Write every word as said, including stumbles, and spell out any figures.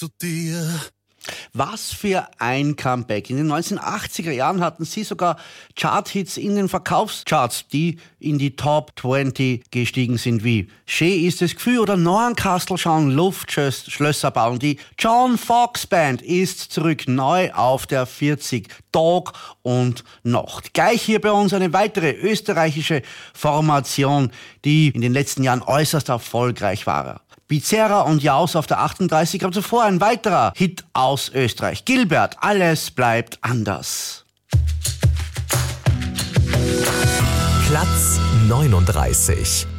zu dir. Was für ein Comeback. In den neunzehnhundertachtziger Jahren hatten sie sogar Charthits in den Verkaufscharts, die in die Top zwanzig gestiegen sind, wie Schön ist das Gefühl oder Norrenkastel schauen Luftschlösser bauen. Die John Fox Band ist zurück, neu auf der vierzig, Tag und Nacht. Gleich hier bei uns eine weitere österreichische Formation, die in den letzten Jahren äußerst erfolgreich war. Bizerra und Jaus auf der achtunddreißig, aber zuvor ein weiterer Hit aus Österreich. Gilbert, alles bleibt anders. Platz neununddreißig.